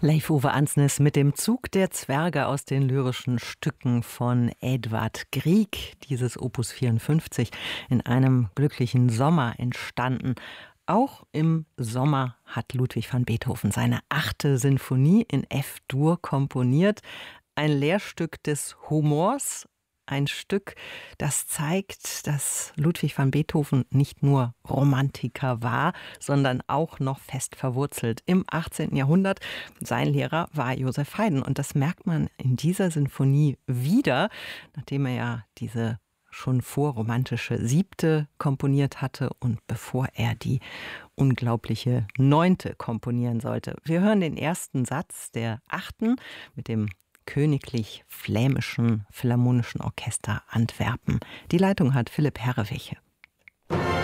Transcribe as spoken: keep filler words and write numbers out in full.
Leif Ove Andsnes mit dem Zug der Zwerge aus den lyrischen Stücken von Edvard Grieg. Dieses Opus vierundfünfzig in einem glücklichen Sommer entstanden. Auch im Sommer hat Ludwig van Beethoven seine achte Sinfonie in F-Dur komponiert. Ein Lehrstück des Humors. Ein Stück, das zeigt, dass Ludwig van Beethoven nicht nur Romantiker war, sondern auch noch fest verwurzelt im achtzehnten Jahrhundert. Sein Lehrer war Joseph Haydn und das merkt man in dieser Sinfonie wieder, nachdem er ja diese schon vorromantische siebte komponiert hatte und bevor er die unglaubliche neunte komponieren sollte. Wir hören den ersten Satz der achten mit dem Königlich Flämischen Philharmonischen Orchester Antwerpen. Die Leitung hat Philipp Herreweche.